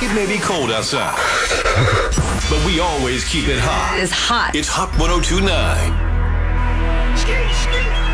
It may be cold outside, but we always keep it hot. It's hot. It's Hot 102.9.